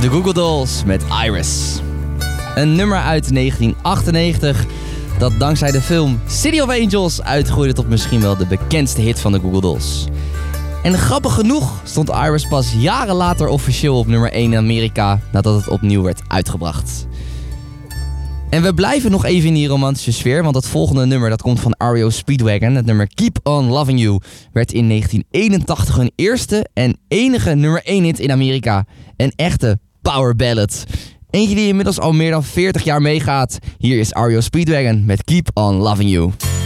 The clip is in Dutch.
De Google Dolls met Iris. Een nummer uit 1998 dat dankzij de film City of Angels uitgroeide tot misschien wel de bekendste hit van de Google Dolls. En grappig genoeg stond Iris pas jaren later officieel op nummer 1 in Amerika nadat het opnieuw werd uitgebracht. En we blijven nog even in die romantische sfeer, want het volgende nummer dat komt van R.E.O. Speedwagon, het nummer Keep On Loving You, werd in 1981 hun eerste en enige nummer 1 hit in Amerika. Een echte power ballad. Eentje die inmiddels al meer dan 40 jaar meegaat. Hier is R.E.O. Speedwagon met Keep On Loving You.